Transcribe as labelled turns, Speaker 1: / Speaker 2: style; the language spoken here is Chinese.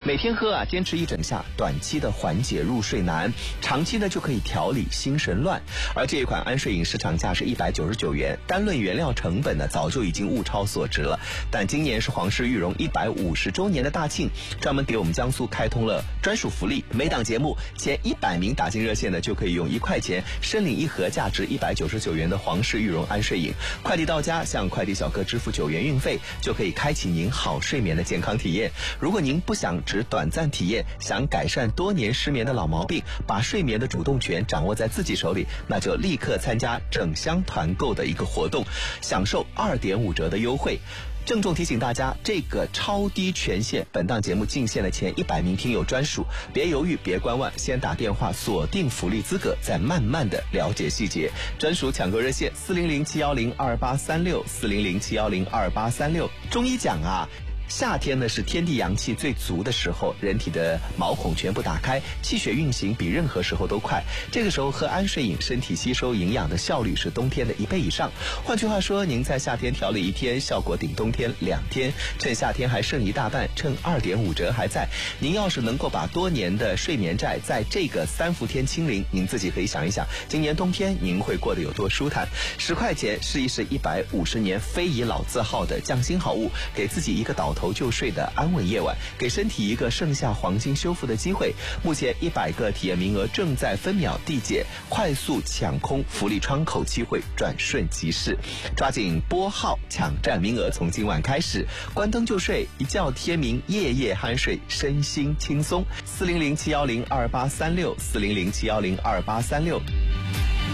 Speaker 1: 每天喝啊，坚持1整下，短期的缓解入睡难，长期的就可以调理心神乱。而这一款安睡饮市场价是199元，单论原料成本呢，早就已经物超所值了。但今年是皇室御荣150周年的大庆，专门给我们江苏开通了专属福利，每档节目前100名打进热线的就可以用1块钱申领一盒价值199元的皇室御荣安睡饮，快递到家，向快递小哥支付9元运费，就可以开启您好睡眠的健康体验。如果您不想只短暂体验，想改善多年失眠的老毛病，把睡眠的主动权掌握在自己手里，那就立刻参加整箱团购的一个活动，享受2.5折的优惠。郑重提醒大家，这个超低权限，本档节目进线的前100名听友专属，别犹豫，别观望，先打电话锁定福利资格，再慢慢的了解细节。专属抢购热线400-710-2836，400-710-2836。中医讲啊，夏天呢是天地阳气最足的时候，人体的毛孔全部打开，气血运行比任何时候都快。这个时候喝安睡饮，身体吸收营养的效率是冬天的1倍以上。换句话说，您在夏天调理1天，效果顶冬天2天。趁夏天还剩一大半，趁2.5折还在。您要是能够把多年的睡眠债在这个3伏天清零，您自己可以想一想，今年冬天您会过得有多舒坦。10块钱试一试150年非遗老字号的匠心好物，给自己一个倒头就睡的安稳夜晚，给身体一个盛夏黄金修复的机会。目前100个体验名额正在分秒递减，快速抢空福利窗口机会转瞬即逝，抓紧拨号抢占名额，从今晚开始，关灯就睡，一觉天明，夜夜酣睡，身心轻松。400-710-2836，400-710-2836。